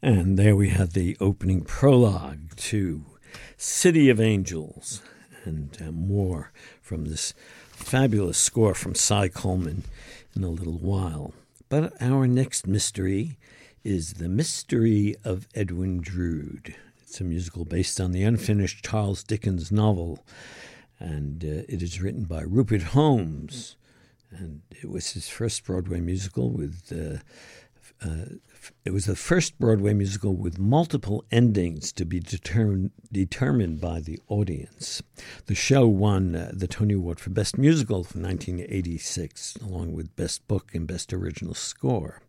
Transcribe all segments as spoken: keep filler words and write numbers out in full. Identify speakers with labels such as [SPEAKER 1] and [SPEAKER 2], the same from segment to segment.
[SPEAKER 1] And there we had the opening prologue to City of Angels, and uh, more from this fabulous score from Cy Coleman in a little while. But our next mystery is The Mystery of Edwin Drood. It's a musical based on the unfinished Charles Dickens novel, and uh, it is written by Rupert Holmes. And it was his first Broadway musical with... Uh, uh, it was the first Broadway musical with multiple endings to be determined determined by the audience. The show won uh, the Tony Award for Best Musical for nineteen eighty-six, along with Best Book and Best Original Score.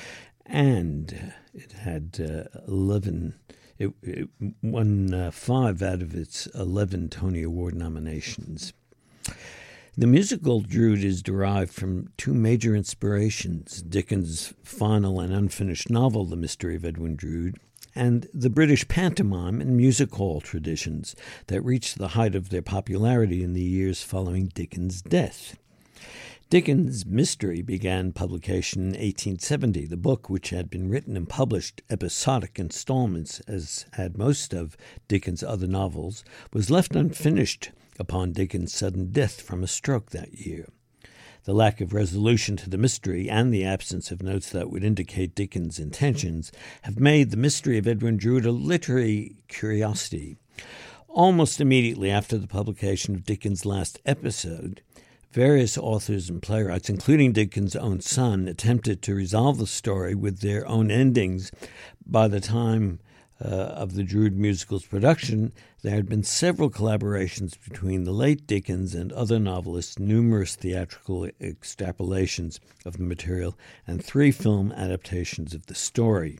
[SPEAKER 1] And it had uh, eleven... It, it won uh, five out of its eleven Tony Award nominations. The musical Drood is derived from two major inspirations, Dickens' final and unfinished novel, The Mystery of Edwin Drood, and the British pantomime and music hall traditions that reached the height of their popularity in the years following Dickens' death. Dickens' Mystery began publication in eighteen seventy. The book, which had been written and published episodic installments, as had most of Dickens' other novels, was left unfinished upon Dickens' sudden death from a stroke that year. The lack of resolution to the mystery and the absence of notes that would indicate Dickens' intentions have made The Mystery of Edwin Drood a literary curiosity. Almost immediately after the publication of Dickens' last episode, various authors and playwrights, including Dickens' own son, attempted to resolve the story with their own endings. By the time uh, of the Drood musical's production, there had been several collaborations between the late Dickens and other novelists, numerous theatrical extrapolations of the material, and three film adaptations of the story.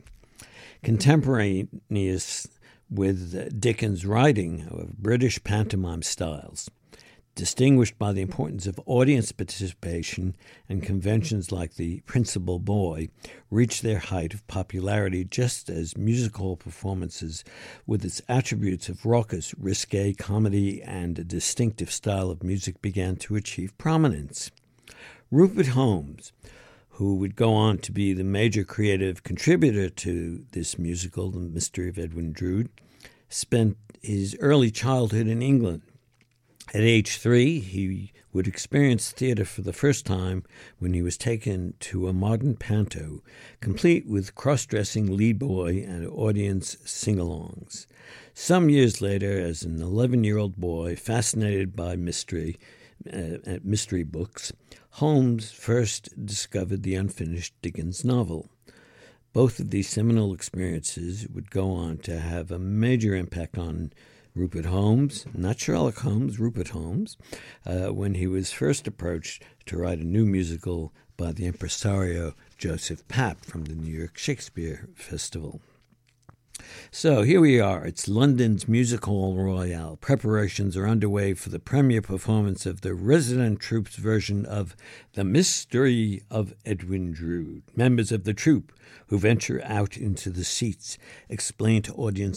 [SPEAKER 1] Contemporaneous with Dickens' writing of British pantomime styles, distinguished by the importance of audience participation, and conventions like the Principal Boy reached their height of popularity just as musical performances with its attributes of raucous, risque comedy and a distinctive style of music began to achieve prominence. Rupert Holmes, who would go on to be the major creative contributor to this musical, The Mystery of Edwin Drood, spent his early childhood in England. At age three, he would experience theater for the first time when he was taken to a modern panto, complete with cross-dressing lead boy and audience sing-alongs. Some years later, as an eleven-year-old boy fascinated by mystery, uh, mystery books, Holmes first discovered the unfinished Dickens novel. Both of these seminal experiences would go on to have a major impact on Rupert Holmes, not Sherlock Holmes, Rupert Holmes, uh, when he was first approached to write a new musical by the impresario Joseph Papp from the New York Shakespeare Festival. So here we are. It's London's Music Hall Royal. Preparations are underway for the premiere performance of the resident troupe's version of The Mystery of Edwin Drood. Members of the troupe who venture out into the seats explain to audience